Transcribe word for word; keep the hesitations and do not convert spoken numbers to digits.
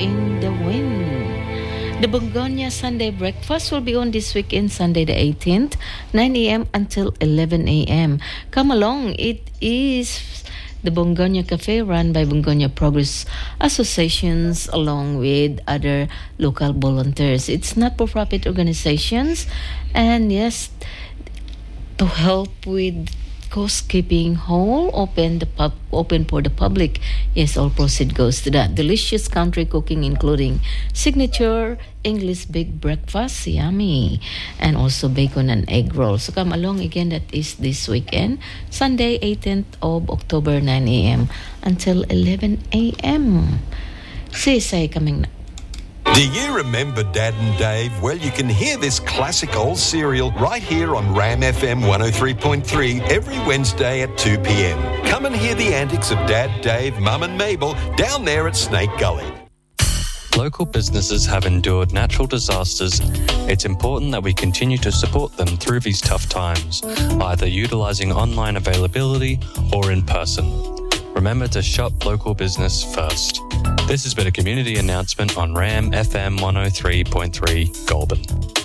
in the Wind. The Bungonia Sunday breakfast will be on this weekend, Sunday the eighteenth, nine a.m. until eleven a.m. Come along. It is the Bungonia Cafe run by Bungonia Progress Associations along with other local volunteers. It's not-for-profit organizations, and yes, to help with coast-keeping hall open the pub open for the public. Yes, all proceed goes to that. Delicious country cooking, including signature English big breakfast, yummy, and also bacon and egg rolls. So come along again. That is this weekend, Sunday, eighteenth of October, nine a.m. until eleven a.m. Sisay coming na. Do you remember Dad and Dave? Well, you can hear this classic old serial right here on Ram F M one oh three point three every Wednesday at two p.m. Come and hear the antics of Dad, Dave, Mum and Mabel down there at Snake Gully. Local businesses have endured natural disasters. It's important that we continue to support them through these tough times, either utilising online availability or in person. Remember to shop local business first. This has been a community announcement on Ram F M one oh three point three Goulburn.